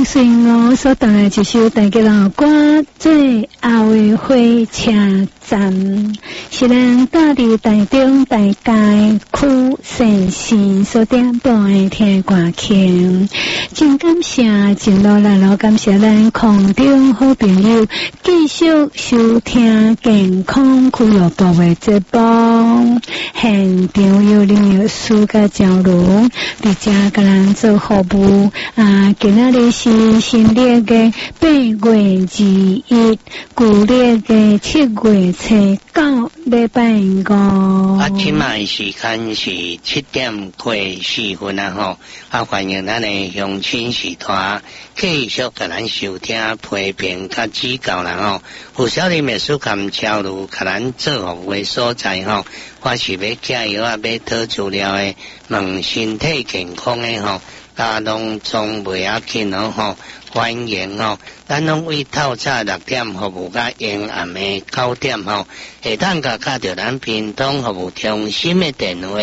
随我所带来一首大家老歌，最后的火车站，是咱家伫台中大街区县市所点播的听歌曲。真感谢，真热闹，感谢咱空中好朋友继续收听健康俱乐部的节目。现场有林药师甲赵如伫遮甲咱做服务。今仔日是新历的8月21，旧历的7月初9，礼拜5。 即卖时间是7点过4分啊！欢迎咱的乡亲时团继续甲咱收听批评甲指教啦！有少年秘书甲超路甲咱做服务的所在我是要加油要讨资料的，问身体健康的家拢总袂要紧欢迎咱拢为透早6点服务甲延暗的9点会当甲打着咱屏东服务中心的电话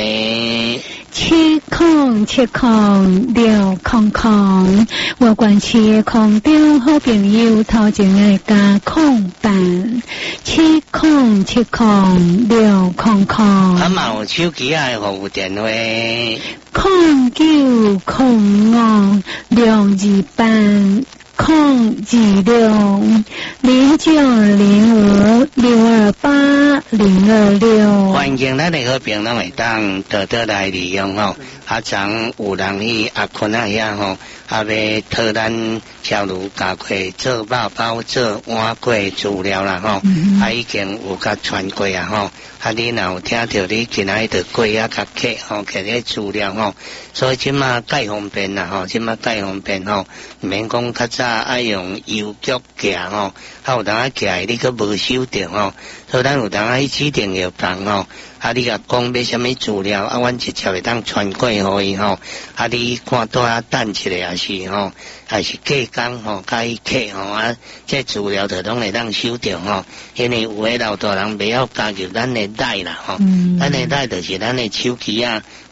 7070600，我关市的空中好朋友头前的加空办7070600，嘛有手机的服务电话0905228026090569056228。欢迎咱的好朋友会当多来利用昨有人去困遐要讨咱超如加快做肉包做碗粿资料啦已经有甲传过你若有听到你今仔日粿甲客摕咧资料所以即马介方便啦即马介方便免讲较早爱用邮局寄有当寄你佫无收到所以咱有当去指定药房你甲讲要什么资料阮直接会当传过互伊你看倒等一下还是隔工甲伊客这资料就拢会当收到因为有的老大人袂晓加入咱的带啦咱的带就是咱的手机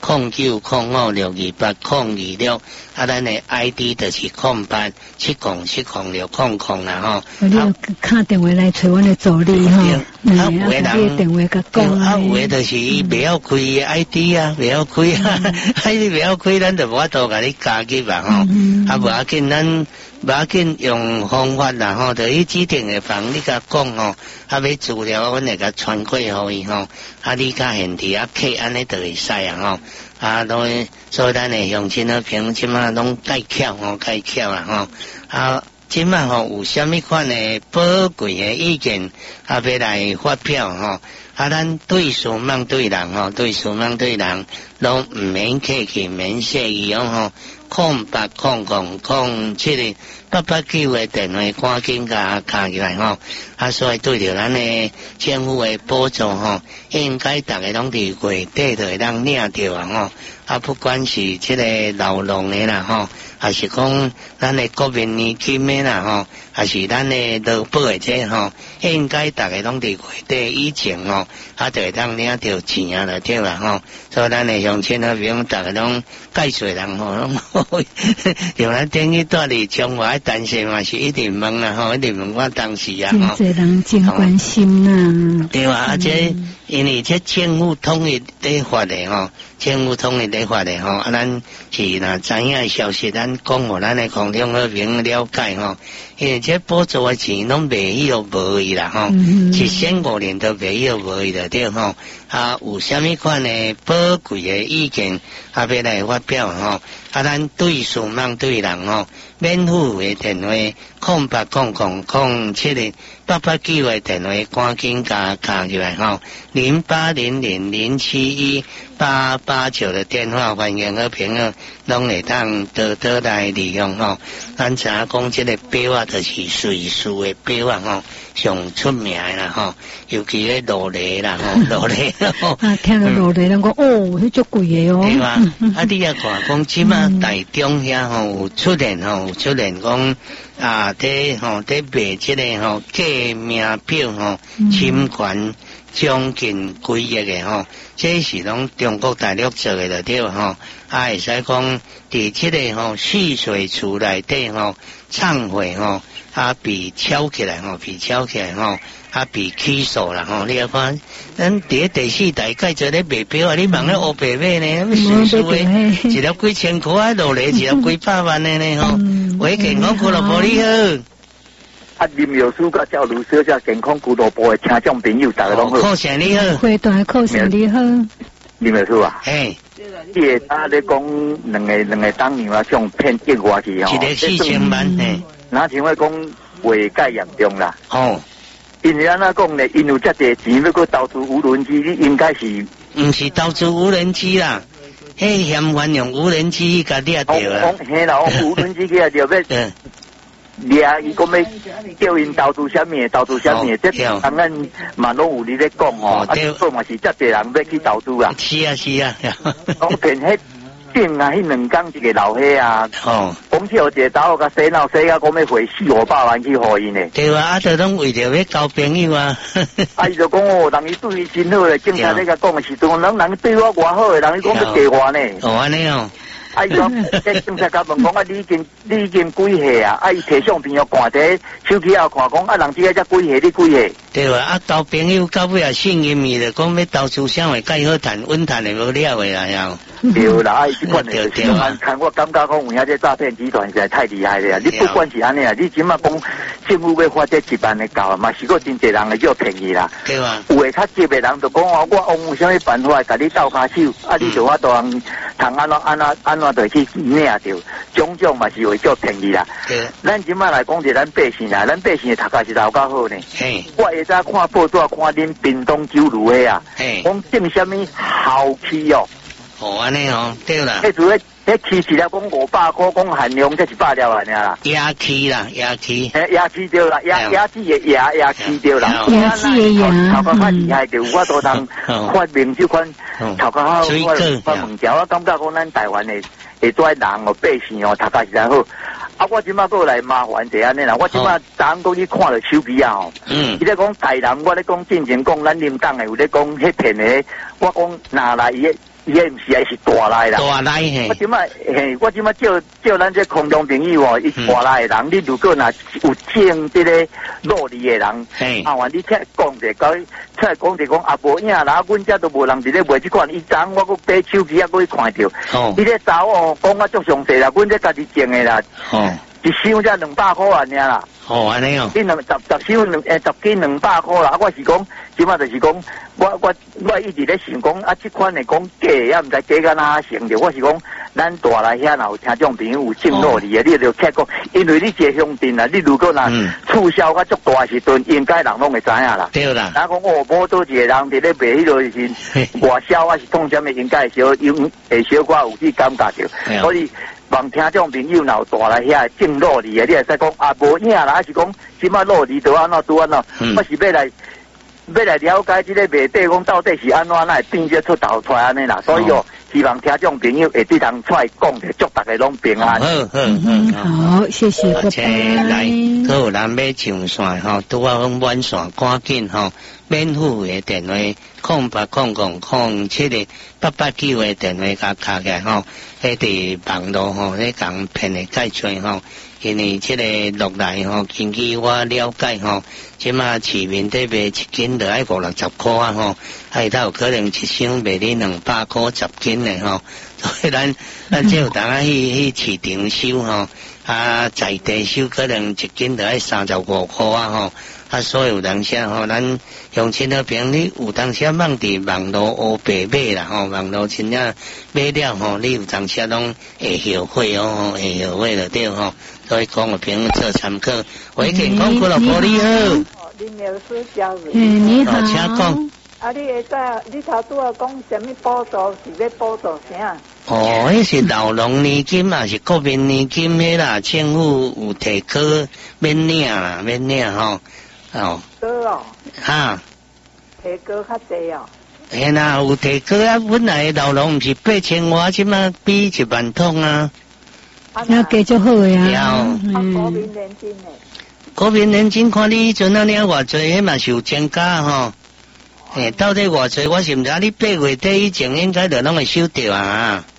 0905628026咱的 ID 就是0870706000啦你要打电话来找阮的助理有的电话甲讲有的就是伊袂晓开 ID 袂晓开ID 袂晓开咱就无法度甲你加入无要紧咱无要紧用方法啦就去指定的房你甲讲要资料阮会甲传过互伊你甲现地客安尼就会使所以咱的乡亲好朋友即马拢介巧啦即马有啥物款的宝贵的意见要来发表咱对事茫对人对事茫对人拢毋免客气免谢意0800078889的电话赶紧甲卡起来所以对着咱的政府的补助应该大家拢伫月底就会当领着不管是这个劳动的啦还是讲咱的国民年金的啦还是咱的劳保的这应该大家拢伫月底以前就会当领着钱就对啦所以咱的乡亲好朋友大家拢介绍人拢有咱等于住伫中华但是嘛是一定问啦一定问我当时真侪人真关心对这因为这政府统一在发的政府统一在发的咱是若知影消息咱讲互咱的空中好朋友了解因为这补助的钱拢袂有无伊啦75年都袂有无伊的对有啥物款的宝贵的意见要来发表咱对事茫对人免付费的电话0800078889的电话赶紧加卡入来0800071889的电话欢迎好朋友拢会当多来利用咱知影讲这个表就是瑞士的表上出名啦尤其咧罗雷啦罗雷听到罗雷人讲迄足贵的对吧你也看讲即马台中遐有出现讲在卖这个假名表侵权将近几亿的这是拢中国大陆做的就对会使讲伫即个蓄水池内底忏悔被敲起来被起诉啦你要看，咱第四代介做咧卖表啊，你问咧乌白买呢，损失诶，一粒几千块落嚟，一粒几百万的呢维健康俱乐部你好。 林药师甲赵律师甲健康俱乐部的听众朋友，大家拢好。 靠成你好， 会大靠成你好。 林药师啊， 嘿， 你会咧讲两个当年啊，上骗1外去一个4000万嘿， 那请问讲袂介严重啦？因为安那讲咧，因有遮侪钱要去投资无人机，你应该是毋是投资无人机啦？嘿，嫌烦用无人机甲掠着啦。 嘿啦，无人机掠着要。掠伊讲要叫因投资啥物？这当然嘛拢有你咧讲做嘛是遮侪人要去投资啊。 是啊。 讲骗迄顶啊，迄2天一个老伙啊，讲笑一个查某甲洗脑洗啊，讲要汇400-500万去互因呢。 对啊，都拢为着要交朋友啊。 伊就讲人伊对伊真好咧，警察咧甲讲的时阵，人对我偌好诶，人伊讲要嫁我呢。 安尼伊讲，警察甲问讲你已经几岁啊？伊摕相片又看伫手机后看，讲人这个才几岁，你几岁？ 对啊，交朋友到尾也信任伊咧，讲要投资啥话介好谈，稳谈的无了诶啦，要。 对啦，即款诶，看我感觉讲有遐这诈骗集团实在太厉害了。你不管是安尼啊，你即马讲政府要发这1万的搞，嘛是个真侪人会叫便宜啦。 对啊。 有诶较急诶人就讲我有啥物办法甲你斗骹手，你就我当安怎就去领着，种嘛是会叫便宜啦。咱即马来讲者咱百姓啦，咱百姓诶读价是老较好呢。我下早看报纸看恁屏东酒炉诶啊，讲种啥物好气哦。 安尼对啦。 迄主迄气一粒讲500块，讲限量才100粒安尼啦。 野气啦。 野气对啦，野气的野气对啦。 野气的野。 头壳较厉害就有我都通发明这款头壳好我问条，我感觉讲咱台湾的会多人百姓读价实在好。我即马过来麻烦一安尼啦，我即马昨昏讲去看着手机啊伊咧讲台南，我咧讲进前讲咱临港的有咧讲迄片的，我讲哪来伊毋是还是大来啦？ 大来嘿！ 我即马叫咱这空中朋友伊大来的人，你如果若有种这个努力的人，麻烦你听讲者，讲者讲无影啦，阮遮都无人伫咧卖即款，伊昨我搁买手机搁去看着，伊咧查我讲我足详细啦，阮这家己种的啦，一箱才200块安尼啦。 安尼你10箱10斤200块啦，我是讲，即马就是讲，我一直咧想讲即款的讲假也毋知假到哪成着，我是讲，咱大来遐若有听众朋友有正路理的，你就切讲，因为你这乡镇啊，你如果促销较足大时阵，应该人拢会知影啦。 对啦。 然后讲无多一个人伫咧卖迄落是外销还是创啥物，应该会小可有去感觉着，所以。望听众朋友若有大来遐正路理的，你会使讲无影啦，还是讲即马路理都安怎拄安怎？我是要来了解即个卖底讲到底是安怎，那会变这出头出来安尼啦。所以希望听众朋友会对人出来讲者，祝大家拢平安。 好，谢谢，拜拜。 来，有人要上线拄啊满线，赶紧免付的电话0800078889的电话甲卡起来迄伫网络咧讲骗的介多因为即个落来根据我了解即马市面底卖1斤就要50-60块啊还有可能一箱卖你200块10斤的所以咱只有当去市场收在地收可能1斤就要35块所有当时咱乡亲那边你有当时网伫网络乌白买啦网络真正买了你有当时拢会后悔会后悔了对所以讲我朋友做参考。维健康俱乐部你好， 林老师教的。 你好， 请讲。 你会知你头拄啊讲什么补助是要补助啥？ 迄是老农年金啊，是国民年金迄啦，政府有提高免领啦，免领高提高较济嘿啦，有提高啊！本来老农毋是8000外，即马比1万通啊。 那加足好呀。 国民年金呢？ 国民年金看你迄阵啊领偌济，迄嘛是有增加到底偌济我是毋知，你8月底以前应该就拢会收到啊。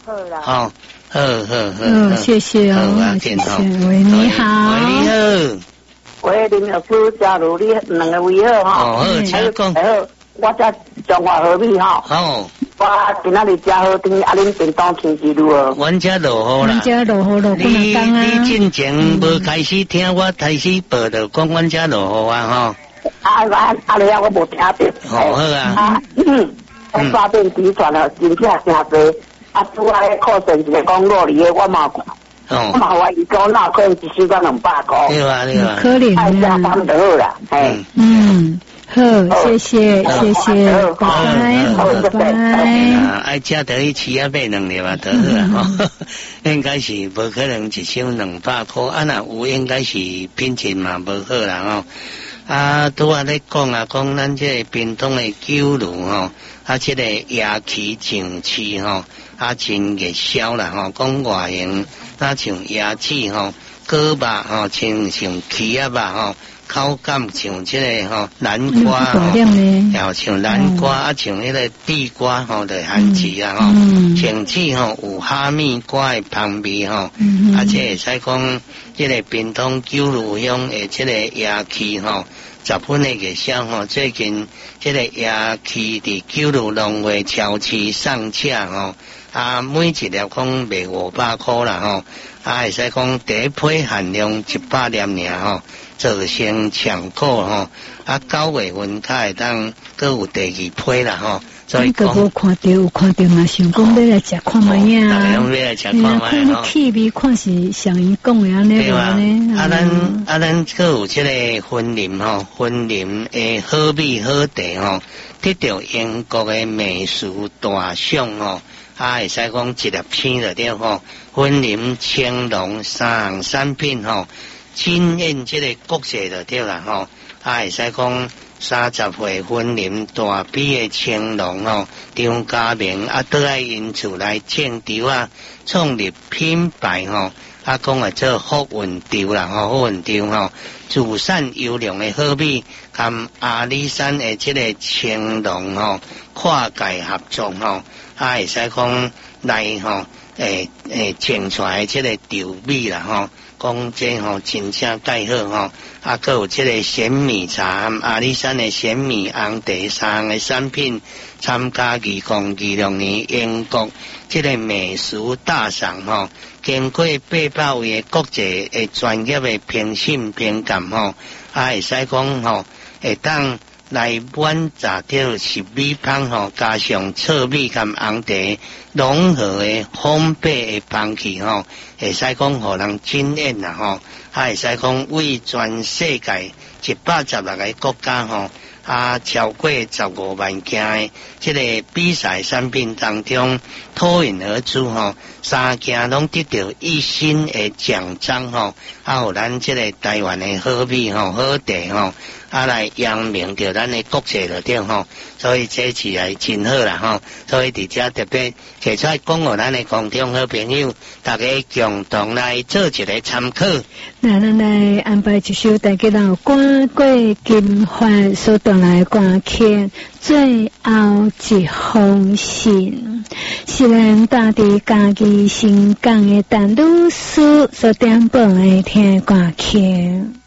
好啦。 好，好， 谢谢哦，谢谢。喂，你好。 喂，你好。 喂，林老师，假如你两个位好哈。 哦，好，请讲。 好，我这中华河米哈。 好。 我今仔日食好甜，啊，恁便当天气如何？ 阮遮落雨啦。 阮遮落雨落几工啊？ 你进前无开始听我开始报道讲阮遮落雨啊吼。 你我无听到。 好啊。 我刷电机传了真正诚多，啊，拄啊咧课程一个讲落嚟嘅，我嘛怀疑讲那可能一时间200块。 对啊。 可怜啊。 爱加班就好啦， 好，谢谢，拜拜。 爱食得去饲啊买2粒啊，得好啊。应该是无可能一箱200块，啊那有应该是品质嘛无好啦吼。啊，拄啊咧讲啊，讲咱这屏东的九如吼，啊，这个夜市上市吼，啊，真热销啦吼，讲外形，那像椰子吼，果肉吼，像起啊肉吼。口感像这个吼南瓜吼，又像南瓜啊，像迄个地瓜吼的番薯啊吼，甚至吼有哈密瓜的香味吼，啊，这会使讲这个屏东九如乡的这个夜市吼，10分的热销吼，最近这个夜市伫九如农会超市上架吼，啊，每一粒讲卖500块啦吼，啊，会使讲第一批限量100粒尔吼。做成抢购吼，啊9月份才会当，佮有第2批啦吼。所以讲， 有看到嘛，想讲要来食看卖呀。 大家拢要来食看卖吼。 气味看是像伊讲的安尼无呢？咱佮有这个婚林吼，婚林的好米好地吼，得到英国的美食大赏吼，啊会使讲一粒星就对吼，婚林青龙3项产品吼。惊艳这个国际就对啦吼，啊会使讲30岁婚龄大比的青龙吼，张家明啊倒来因厝来种稻啊，创立品牌吼，啊讲啊做福运稻啦吼，福运稻吼，自产优良的好米，跟阿里山的这个青龙吼跨界合作吼，啊会使讲来吼，种出来这个稻米啦吼。讲这吼真正介好吼，啊，佮有这个咸米茶、阿里山的咸米红茶3项的产品，参加2026年英国这个美食大赏吼，经过800位的国际的专业的评审评鉴吼，啊，会使讲吼，会当来满炸掉10米香吼，加上糙米跟红茶融合的烘焙的香气吼。会使讲互人惊艳啦吼，啊会使讲为全世界116个国家吼，啊超过15万件的这个比赛产品当中脱颖而出吼，3件拢得到1星的奖章吼，啊互咱这个台湾的好米吼、好茶吼，啊来扬名着咱的国际就对吼，所以这次来真好啦吼，所以伫遮特别提出来讲互咱的观众好朋友，大家共同来做一个参考。 那咱来安排一首大家老歌过金环所带来歌曲，最后一封信，是咱大地家己新港的陈女士所点播的听歌曲。